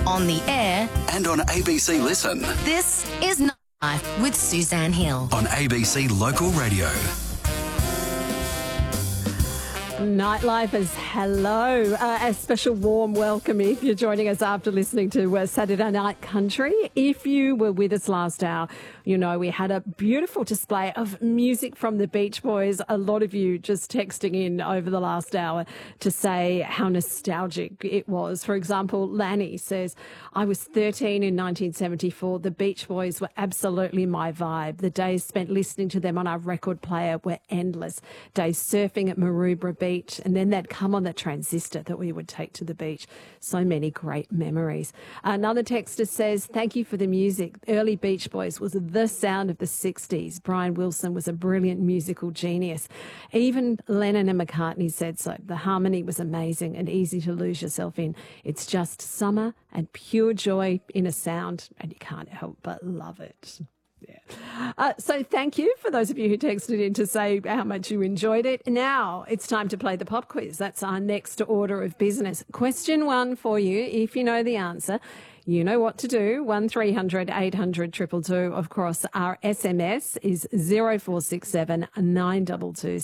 on the air, and on ABC Listen. this is Nightlife with Suzanne Hill. On ABC Local Radio. Nightlife is hello. A special warm welcome if you're joining us after listening to Saturday Night Country. If you were with us last hour, you know we had a beautiful display of music from the Beach Boys. A lot of you just texting in over the last hour to say how nostalgic it was. For example, Lanny says, I was 13 in 1974. The Beach Boys were absolutely my vibe. The days spent listening to them on our record player were endless. Days surfing at Maroubra Beach, and then they'd come on the transistor that we would take to the beach. So many great memories. Another texter says, thank you for the music. Early Beach Boys was the sound of the 60s. Brian Wilson was a brilliant musical genius. Even Lennon and McCartney said so. The harmony was amazing and easy to lose yourself in. It's just summer and pure joy in a sound, and you can't help but love it. Yeah. So thank you for those of you who texted in to say how much you enjoyed it. Now it's time to play the pop quiz. That's our next order of business. Question 1 for you. If you know the answer, you know what to do. 1300 800 222. Of course, our SMS is 0467 922